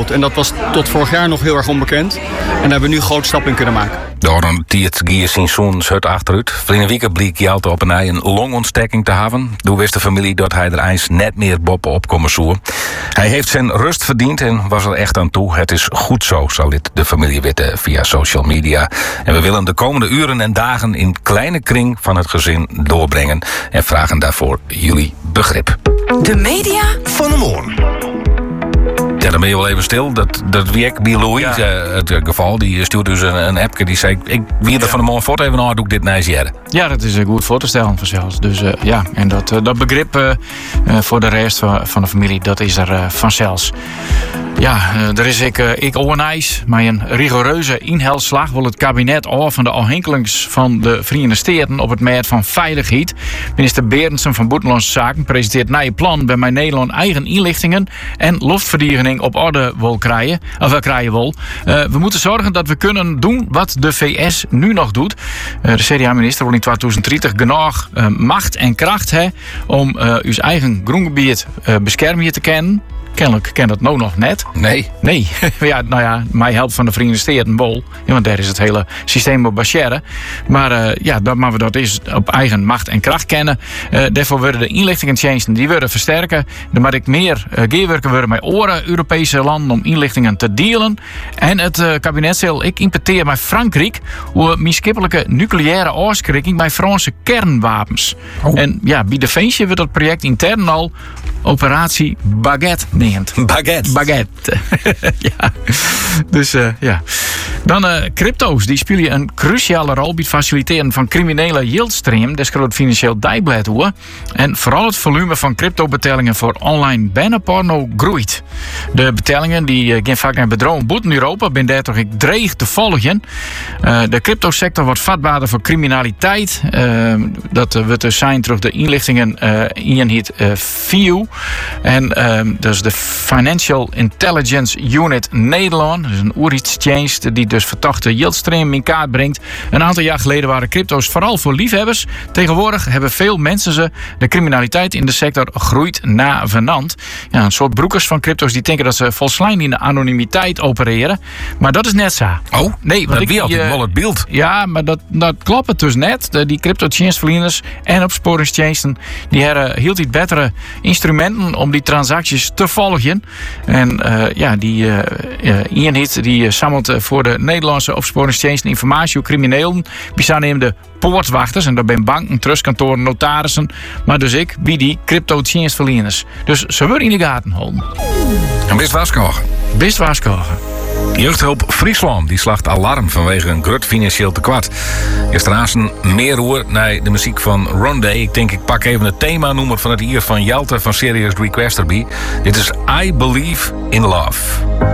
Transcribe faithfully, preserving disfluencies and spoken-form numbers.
ontwikkeld. En dat was tot vorig jaar nog heel erg onbekend. En daar hebben we nu grote stappen in kunnen maken. Door een tiert gier zijn zoons hut achteruit. Vrienden Wieke bleek Jelte op een ei een longontsteking te hebben. Toen wist de familie dat hij er eens net meer boppen op komen zoeken. Hij heeft zijn rust verdiend en was er echt aan toe. Het is goed zo, zal dit de familie weten via social media. En we willen de komende uren en dagen in kleine kring van het gezin doorbrengen. En vragen daarvoor jullie begrip. De media van de morgen. Ja, dan ben je wel even stil. Dat, dat werk bij Louis, ja. uh, het uh, geval, die stuurde dus een, een appje die zei: ik wie er ja. van de morgen voort even nou, doe ik dit nice jaren. Ja, dat is uh, goed voor te stellen vanzelfs. Dus uh, ja, en dat, uh, dat begrip uh, uh, voor de rest van, van de familie, dat is er uh, vanzelfs. Ja, uh, er is ik, uh, ik onijs, maar een rigoureuze inhaalslag wil het kabinet af van de afhankelijks van de Verenigde Staten op het merk van veiligheid. Minister Berendsen van Buitenlandse Zaken presenteert na je plan bij mijn Nederland eigen inlichtingen en luchtverdediging op orde wil krijgen. Of wel krijgen wil. Uh, we moeten zorgen dat we kunnen doen wat de V S nu nog doet. Uh, de C D A-minister wil in twintig dertig genoeg uh, macht en kracht hebben om uh, uw eigen groengebied uh, bescherming te kennen. Kennelijk ken dat nou nog net. Nee. Nee. Ja, nou ja, mij helpt van de Verenigde Staten bol. Ja, want daar is het hele systeem op baseren. Maar uh, ja, dat, maar we dat is op eigen macht en kracht kennen. Uh, daarvoor worden de inlichtingendiensten die worden versterken. Dan moet ik meer uh, gewerken worden met oren Europese landen om inlichtingen te delen. En het uh, kabinet zal ik importeer met Frankrijk hoe miskippelijke nucleaire afschrikking bij Franse kernwapens. Oh. En ja, bij Defensie wordt dat project intern al Operatie Baguette neemt. Baguette. Baguette. Ja. Dus uh, ja. Dan uh, crypto's. Die spelen een cruciale rol bij het faciliteren van criminele yieldstream. Dat groot financieel dijblad hoor. En vooral het volume van crypto-betalingen voor online bannenporno groeit. De betalingen die uh, gaan vaak naar bedrogen buiten Europa. Ben daar toch ik dreig te volgen. Uh, de cryptosector wordt vatbaarder voor criminaliteit. Uh, dat uh, wordt dus zijn terug de inlichtingen uh, in het uh, V U. En uh, dus de Financial Intelligence Unit Nederland. Dus een oerheidsdienst die dus verdachte yieldstream in kaart brengt. Een aantal jaar geleden waren crypto's vooral voor liefhebbers. Tegenwoordig hebben veel mensen ze. De criminaliteit in de sector groeit navenant. Ja, een soort broekers van crypto's die denken dat ze volslijn in de anonimiteit opereren. Maar dat is net zo. Oh, nee, want ik wie altijd wel het beeld. Ja, maar dat, dat klopt het dus net. De, die crypto-dienstverleners en opsporingsdiensten die hebben hield iets betere instrumenten om die transacties te volgen. En uh, ja, die uh, uh, eenheid die uh, samelt uh, voor de Nederlandse opsporingsdiensten informatie over criminelen. Bestaan nemen de poortwachters en dat zijn banken, trustkantoren, notarissen. Maar dus ik wie die crypto-dienstverleners. Dus ze worden in de gaten houden. En best waarschuwen. Best waarschuwen. Jeugdhulp Friesland die slacht alarm vanwege een groot financieel tekort. Gisteravond meer hoor naar de muziek van Rondé. Ik denk ik pak even het thema-nummer van het hier van Jelte van Serious Request erbij. Dit is I Believe in Love.